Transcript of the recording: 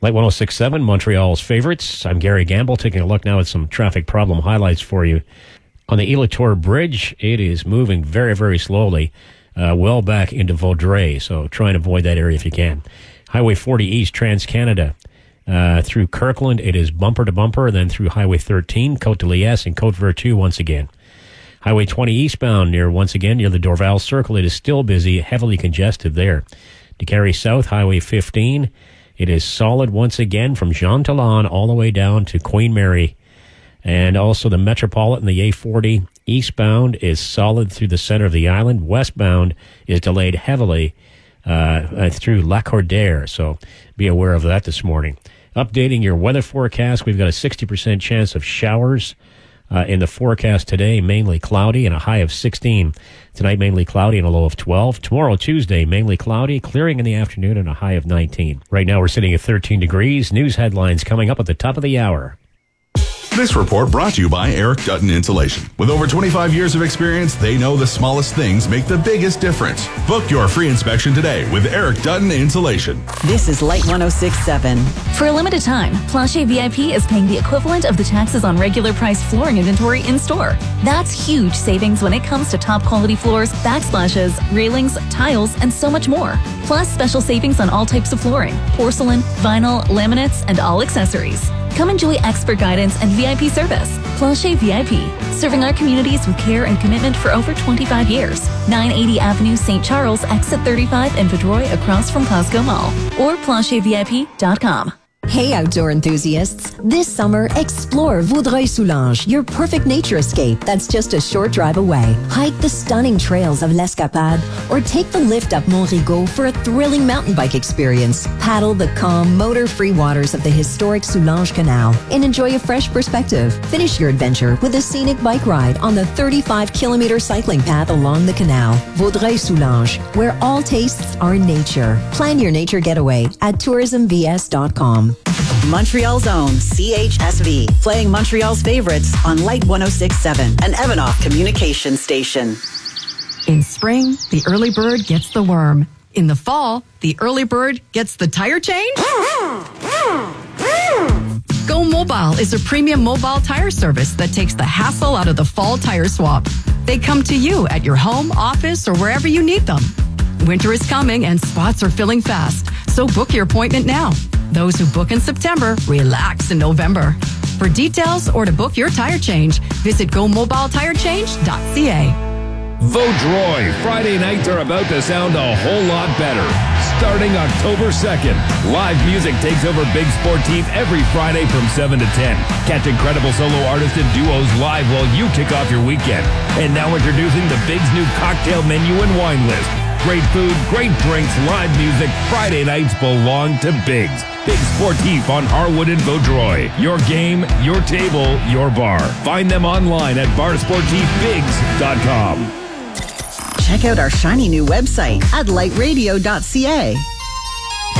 Light 106.7, Montreal's favorites. I'm Gary Gamble, taking a look now at some traffic problem highlights for you. On the Elatour Bridge, it is moving very, very slowly, well back into Vaudreuil, so try and avoid that area if you can. Highway 40 East, Trans-Canada, through Kirkland, it is bumper to bumper, then through Highway 13, Côte de Liesse, and Côte Vertu once again. Highway 20 eastbound, near the Dorval Circle, it is still busy, heavily congested there. To carry south, Highway 15, it is solid once again from Jean Talon all the way down to Queen Mary. And also the Metropolitan, the A40 eastbound is solid through the center of the island. Westbound is delayed heavily through Lacordaire, so be aware of that this morning. Updating your weather forecast, we've got a 60% chance of showers in the forecast today, mainly cloudy and a high of 16. Tonight, mainly cloudy and a low of 12. Tomorrow, Tuesday, mainly cloudy, clearing in the afternoon and a high of 19. Right now, we're sitting at 13 degrees. News headlines coming up at the top of the hour. This report brought to you by Eric Dutton Insulation. With over 25 years of experience, they know the smallest things make the biggest difference. Book your free inspection today with Eric Dutton Insulation. This is Light 106.7. For a limited time, Plancher VIP is paying the equivalent of the taxes on regular price flooring inventory in store. That's huge savings when it comes to top quality floors, backsplashes, railings, tiles, and so much more. Plus special savings on all types of flooring, porcelain, vinyl, laminates, and all accessories. Come enjoy expert guidance and VIP service. Plancher VIP, serving our communities with care and commitment for over 25 years. 980 Avenue, St. Charles, exit 35 in Vaudreuil, across from Costco Mall. Or planchervip.com. Hey outdoor enthusiasts, this summer explore Vaudreuil-Soulanges, your perfect nature escape that's just a short drive away. Hike the stunning trails of l'Escapade or take the lift up Mont Rigaud for a thrilling mountain bike experience. Paddle the calm, motor-free waters of the historic Soulanges Canal and enjoy a fresh perspective. Finish your adventure with a scenic bike ride on the 35-kilometer cycling path along the canal. Vaudreuil-Soulanges, where all tastes are nature. Plan your nature getaway at tourismvs.com. Montreal's own CHSV, playing Montreal's favorites on Light 106.7, an Evanoff communication station. In spring, the early bird gets the worm. In the fall, the early bird gets the tire change. Go Mobile is a premium mobile tire service that takes the hassle out of the fall tire swap. They come to you at your home, office, or wherever you need them. Winter is coming and spots are filling fast, so book your appointment now. Those who book in September, relax in November. For details or to book your tire change, visit gomobiletirechange.ca. Vaudreuil, Friday nights are about to sound a whole lot better. Starting October 2nd, live music takes over Big Sportif every Friday from 7 to 10. Catch incredible solo artists and duos live while you kick off your weekend. And now introducing the Big's new cocktail menu and wine list. Great food, great drinks, live music. Friday nights belong to Big's. Big Sportif on Harwood and Vaudreuil. Your game, your table, your bar. Find them online at barsportifbigs.com. Check out our shiny new website at lightradio.ca.